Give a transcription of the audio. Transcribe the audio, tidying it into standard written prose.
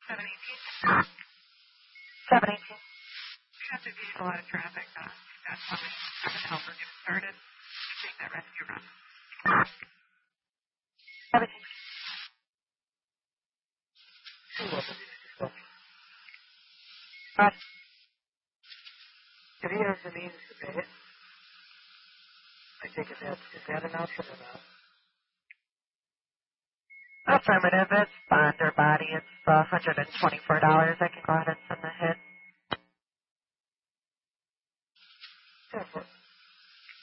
718. 718. You have to be a lot of traffic. That's why we have to help her get started. Take that rescue run. 17. If he has the means to pay it, I take it is that an option or not? Affirmative. It's bond or body. It's $124. I can go ahead and send the hit. Yeah, for